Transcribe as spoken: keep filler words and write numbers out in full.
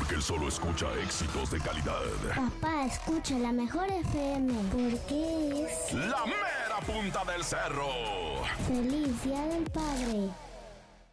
que él solo escucha éxitos de calidad. Papá, escucha la mejor F M porque es La mera punta del cerro. Feliz Día del Padre.